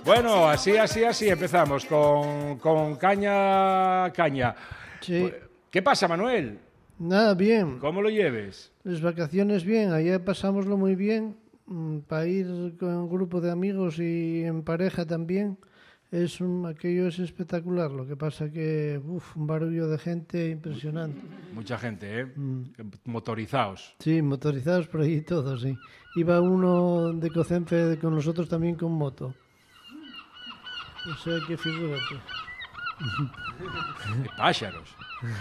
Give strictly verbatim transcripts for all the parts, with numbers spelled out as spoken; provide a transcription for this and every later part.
Bueno, así, así, así empezamos con, con caña, caña. Sí. ¿Qué pasa, Manuel? Nada, bien. ¿Cómo lo lleves? Las vacaciones bien, ayer pasámoslo muy bien, mm, para ir con un grupo de amigos y en pareja también. Es un, aquello es espectacular, lo que pasa que, uf, un barullo de gente impresionante. Mucha gente, ¿eh? Mm. Motorizados. Sí, motorizados por ahí todos, sí. Iba uno de Cocenfe con nosotros también con moto. O sea que figúrate. ¡Qué pájaros!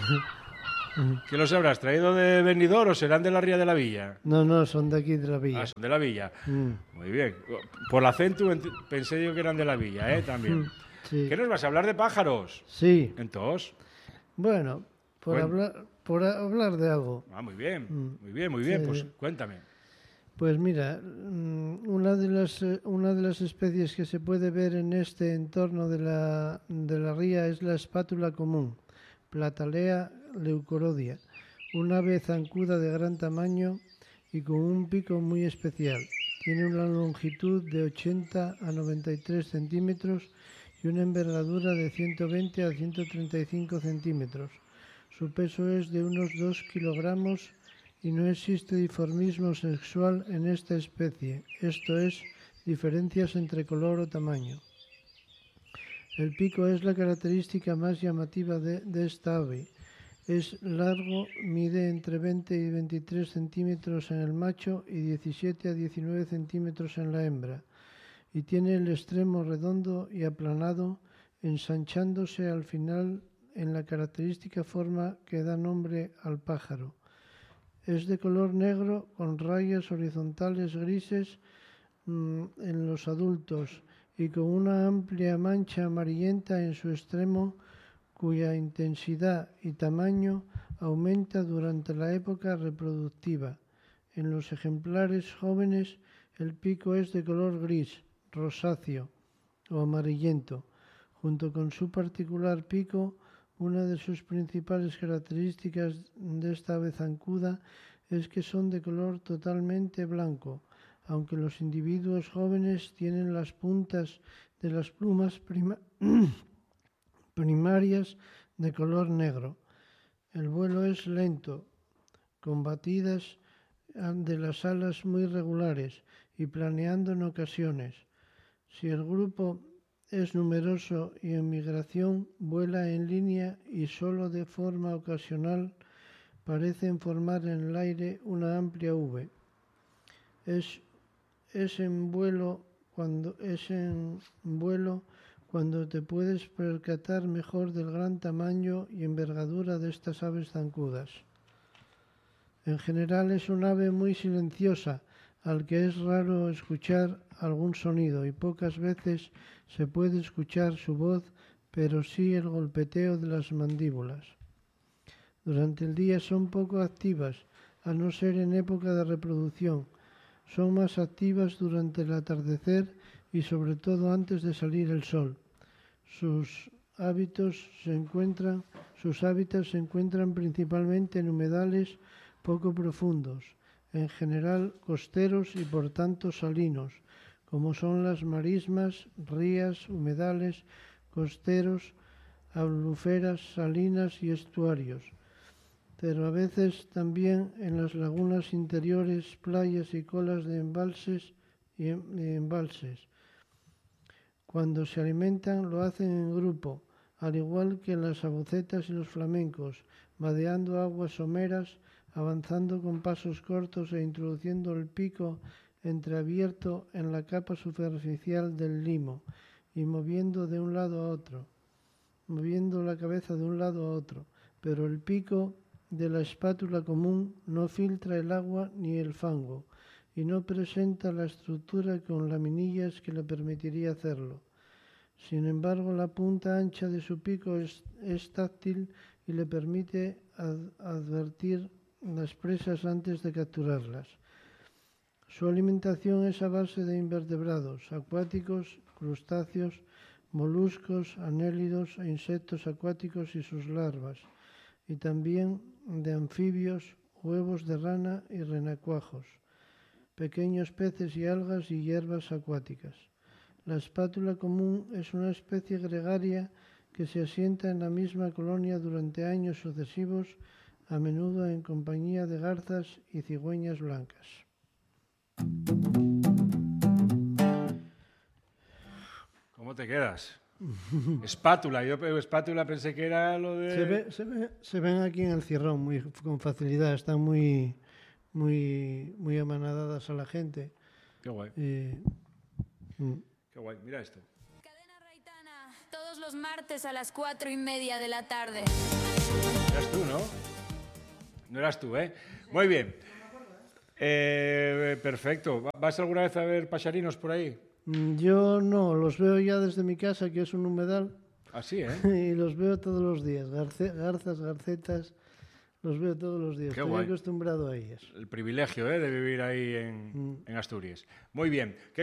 ¿Qué los habrás traído de Benidorm o serán de la Ría de la Villa? No, no, son de aquí de la villa. Ah, son de la Villa. Mm. Muy bien. Por el acento ent- pensé yo que eran de la Villa, ¿eh? También. Mm, sí. ¿Qué nos vas a hablar de pájaros? Sí, Entonces. bueno, por, Bueno. hablar, por a- hablar de algo. Ah, muy bien. Mm. Muy bien, muy bien. Sí. Pues cuéntame. Pues mira, mm, una de las eh, una de las especies que se puede ver en este entorno de la, de la ría es la espátula común, Platalea leucorodia, un ave zancuda de gran tamaño y con un pico muy especial. Tiene una longitud de ochenta a noventa y tres centímetros y una envergadura de ciento veinte a ciento treinta y cinco centímetros. Su peso es de unos dos kilogramos y no existe dimorfismo sexual en esta especie, esto es, diferencias entre color o tamaño. El pico es la característica más llamativa de, de esta ave. Es largo, mide entre veinte y veintitrés centímetros en el macho y diecisiete a diecinueve centímetros en la hembra, y tiene el extremo redondo y aplanado, ensanchándose al final en la característica forma que da nombre al pájaro. Es de color negro con rayas horizontales grises mmm, en los adultos y con una amplia mancha amarillenta en su extremo, cuya intensidad y tamaño aumenta durante la época reproductiva. En los ejemplares jóvenes el pico es de color gris, rosáceo o amarillento. Junto con su particular pico, una de sus principales características de esta ave zancuda es que son de color totalmente blanco, aunque los individuos jóvenes tienen las puntas de las plumas prima primarias de color negro. El vuelo es lento, con batidas de las alas muy regulares y planeando en ocasiones. Si el grupo es numeroso y en migración, vuela en línea y solo de forma ocasional parecen formar en el aire una amplia V. Es, es en vuelo cuando es en vuelo cuando te puedes percatar mejor del gran tamaño y envergadura de estas aves zancudas. En general es un ave muy silenciosa, al que es raro escuchar algún sonido y pocas veces se puede escuchar su voz, pero sí el golpeteo de las mandíbulas. Durante el día son poco activas, a no ser en época de reproducción. Son más activas durante el atardecer y sobre todo antes de salir el sol. Sus hábitos se encuentran, sus hábitats se encuentran principalmente en humedales poco profundos, en general costeros y por tanto salinos, como son las marismas, rías, humedales, costeros, aluferas, salinas y estuarios, pero a veces también en las lagunas interiores, playas y colas de embalses y embalses. Cuando se alimentan lo hacen en grupo, al igual que las abucetas y los flamencos, vadeando aguas someras, avanzando con pasos cortos e introduciendo el pico entreabierto en la capa superficial del limo y moviendo de un lado a otro, moviendo la cabeza de un lado a otro, pero el pico de la espátula común no filtra el agua ni el fango y no presenta la estructura con laminillas que le permitiría hacerlo. Sin embargo, la punta ancha de su pico es, es táctil y le permite ad- advertir las presas antes de capturarlas. Su alimentación es a base de invertebrados acuáticos, crustáceos, moluscos, anélidos e insectos acuáticos y sus larvas, y también de anfibios, huevos de rana y renacuajos, pequeños peces y algas y hierbas acuáticas. La espátula común es una especie gregaria que se asienta en la misma colonia durante años sucesivos, a menudo en compañía de garzas y cigüeñas blancas. ¿Cómo te quedas? Espátula, yo espátula pensé que era lo de... Se, ve, se, ve, se ven aquí en el cierrón muy, con facilidad, están muy, muy, muy amanadadas a la gente. Qué guay. Eh, mm. Qué guay, mira esto. Cadena Raitana, todos los martes a las cuatro y media de la tarde. Eras tú, ¿no? No eras tú, ¿eh? Muy bien. Eh, perfecto. ¿Vas alguna vez a ver paxarinos por ahí? Yo no, los veo ya desde mi casa, que es un humedal. Así, ¿eh? Y los veo todos los días. Garce, garzas, garcetas, los veo todos los días. Qué Estoy guay. acostumbrado a ellas. El privilegio, ¿eh? De vivir ahí en, Mm. en Asturias. Muy bien. ¿Qué